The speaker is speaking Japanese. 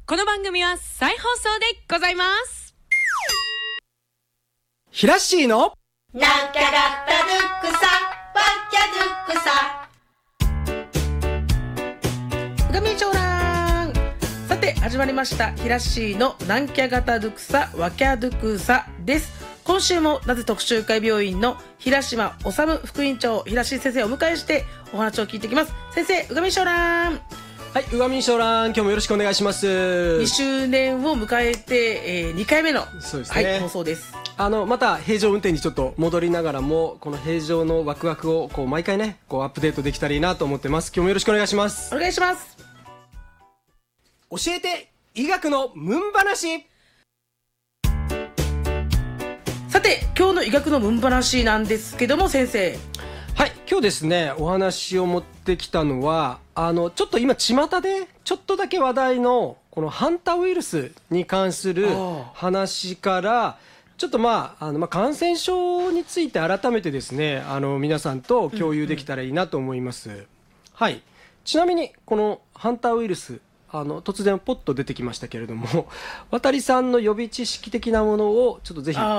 この番組は再放送でございます。 ひらっしーのなんきゃがったドゥックサワッキャドゥックサ。 うがみちょうらん。さて始まりましたひらっしーのなんきゃがたドゥクサワキャドゥクサです。今週もなぜ特集会病院の平島治副院長ひらっしー先生をお迎えしてお話を聞いていきます。先生、うがみちょうらん。 はい、うがみんしょうらん、今日もよろしくお願いします。 2周年を迎えて、2回目の、 そうですね、 はい、放送です。 また平常運転にちょっと戻りながらもこの平常のワクワクをこう毎回ねこうアップデートできたらいいなと思ってます。今日もよろしくお願いします。 お願いします。 教えて医学のムン話。 さて今日の医学のムン話なんですけども、先生、 はい、今日ですねお話を持ってきたのはちょっと今巷でちょっとだけ話題のこのハンタウイルスに関する話からちょっと感染症について改めてですね皆さんと共有できたらいいなと思います。はい、ちなみにこのハンタウイルス突然ポッと出てきましたけれども渡さんの予備知識的なものをちょっとぜひ